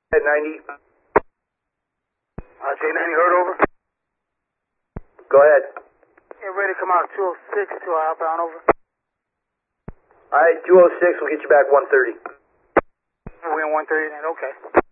At 90. J90 heard over. Go ahead. Yeah, ready to come out 206 to our outbound over. Alright, 206, we'll get you back 130. We're in 130 then, okay.